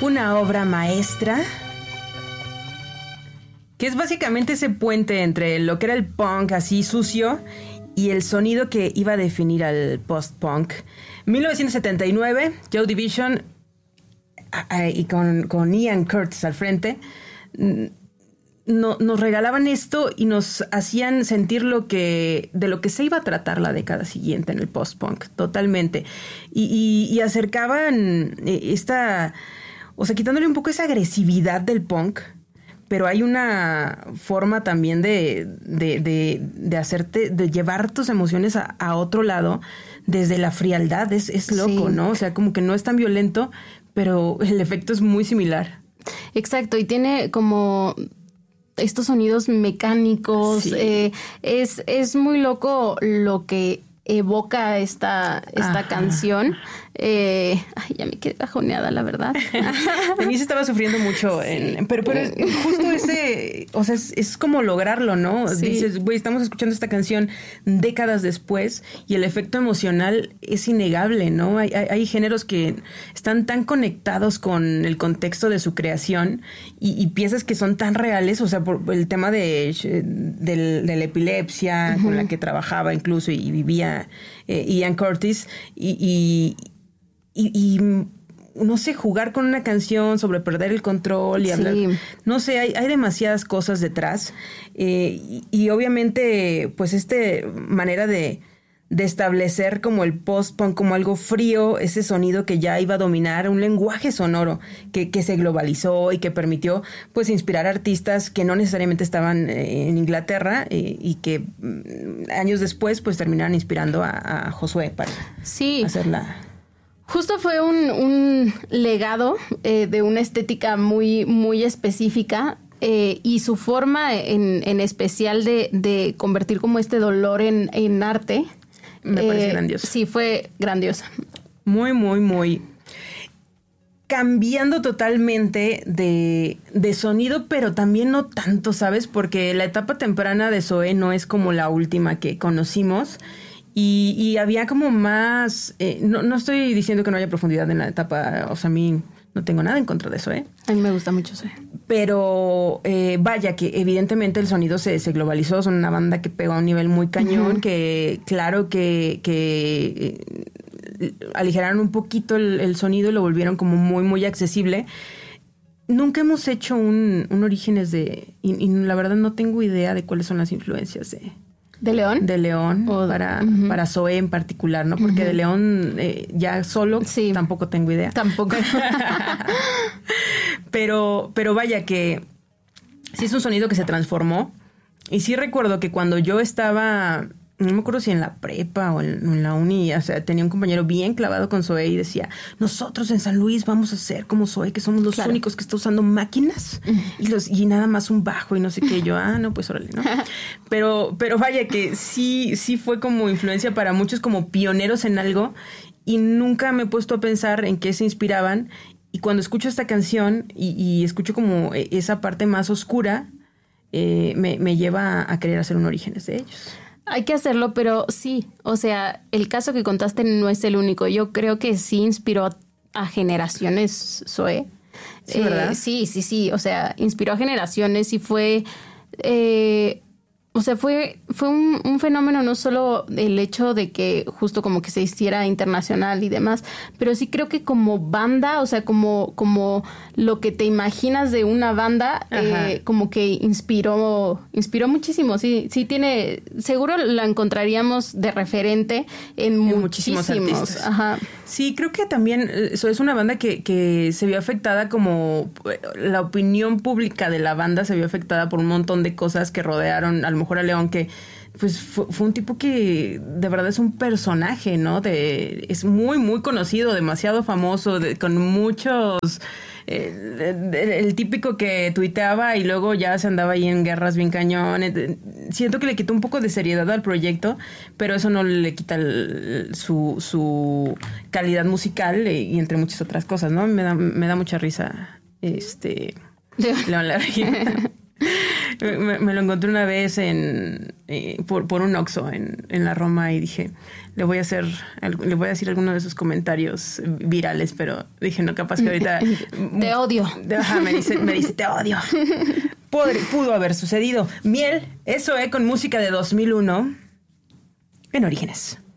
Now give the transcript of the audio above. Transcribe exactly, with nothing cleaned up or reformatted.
Una obra maestra que es básicamente ese puente entre lo que era el punk así sucio y el sonido que iba a definir al post-punk. mil novecientos setenta y nueve, Joy Division y con, con Ian Curtis al frente no, nos regalaban esto y nos hacían sentir lo que de lo que se iba a tratar la década siguiente en el post-punk, totalmente. Y, y, y acercaban esta, o sea, quitándole un poco esa agresividad del punk, pero hay una forma también de, de, de, de hacerte, de llevar tus emociones a, a otro lado desde la frialdad. Es, es loco, sí, ¿no? O sea, como que no es tan violento, pero el efecto es muy similar. Exacto, y tiene como estos sonidos mecánicos. Sí. Eh, es, es muy loco lo que evoca esta, esta canción. Eh, ay, ya me quedé bajoneada, la verdad. Denise estaba sufriendo mucho, sí. en, pero, pero es, justo ese, o sea, es, es como lograrlo, ¿no? Sí. Dices, güey, estamos escuchando esta canción décadas después y el efecto emocional es innegable, ¿no? Hay, hay, hay géneros que están tan conectados con el contexto de su creación y, y piezas que son tan reales, o sea, por el tema de, de, de la epilepsia, uh-huh, con la que trabajaba incluso y vivía eh, Ian Curtis, y, y Y, y no sé, jugar con una canción sobre perder el control y sí. hablar. No sé, hay, hay demasiadas cosas detrás. Eh, y, y obviamente, pues, esta manera de, de establecer como el post-punk como algo frío, ese sonido que ya iba a dominar, un lenguaje sonoro que, que se globalizó y que permitió, pues, inspirar artistas que no necesariamente estaban eh, en Inglaterra eh, y que mm, años después, pues, terminaron inspirando a, a Josué para sí. hacerla. Justo fue un, un legado eh, de una estética muy, muy específica eh, y su forma en, en especial de, de convertir como este dolor en, en arte. Me parece eh, grandiosa. Sí, fue grandiosa. Muy, muy, muy. Cambiando totalmente de, de sonido, pero también no tanto, ¿sabes? Porque la etapa temprana de Zoé no es como la última que conocimos. Y, y había como más... Eh, no, no estoy diciendo que no haya profundidad en la etapa... O sea, a mí no tengo nada en contra de eso, ¿eh? A mí me gusta mucho eso. Pero eh, vaya que evidentemente el sonido se, se globalizó. Son una banda que pegó a un nivel muy cañón. Uh-huh. Que claro que... que eh, aligeraron un poquito el, el sonido y lo volvieron como muy, muy accesible. Nunca hemos hecho un, un Orígenes de... Y, y la verdad no tengo idea de cuáles son las influencias de... ¿De León? De León, oh, para, uh-huh. para Zoé en particular, ¿no? Porque uh-huh. de León eh, ya solo sí. tampoco tengo idea. Tampoco. pero, pero vaya que sí es un sonido que se transformó. Y sí recuerdo que cuando yo estaba, no me acuerdo si en la prepa o en, en la uni, o sea, tenía un compañero bien clavado con Zoé y decía, nosotros en San Luis vamos a ser como Zoé, que somos los claro. únicos que está usando máquinas uh-huh. y los y nada más un bajo y no sé qué. Y yo, ah, no, pues órale, ¿no? Pero, pero vaya que sí, sí fue como influencia para muchos, como pioneros en algo, y nunca me he puesto a pensar en qué se inspiraban. Y cuando escucho esta canción y, y escucho como esa parte más oscura, eh, me, me lleva a querer hacer un Orígenes de ellos. Hay que hacerlo, pero sí, o sea, el caso que contaste no es el único. Yo creo que sí inspiró a generaciones, Zoé. Sí, ¿verdad? Eh, sí, sí, sí, o sea, inspiró a generaciones y fue... Eh, o sea, fue fue un, un fenómeno, no solo el hecho de que justo como que se hiciera internacional y demás, pero sí creo que como banda, o sea, como, como lo que te imaginas de una banda, eh, como que inspiró inspiró muchísimo. Sí, sí tiene, seguro la encontraríamos de referente en, en muchísimos, muchísimos artistas. Ajá. Sí, creo que también eso es una banda que, que se vio afectada, como la opinión pública de la banda se vio afectada por un montón de cosas que rodearon a lo mejor a León, que pues fue, fue un tipo que de verdad es un personaje, ¿no? De, es muy, muy conocido, demasiado famoso, de, con muchos... Eh, el, el típico que tuiteaba y luego ya se andaba ahí en guerras bien cañones. Siento que le quitó un poco de seriedad al proyecto, pero eso no le quita el, su, su calidad musical y entre muchas otras cosas, ¿no? Me da, me da mucha risa este León Larregui. Me, me lo encontré una vez en, eh, por, por un Oxxo en, en la Roma y dije, le voy a hacer, le voy a decir alguno de esos comentarios virales, pero dije, no, capaz que ahorita... Te odio. Ajá, me dice, me dice, te odio. Pudo, pudo haber sucedido. Miel, eso es con música de dos mil uno en Orígenes.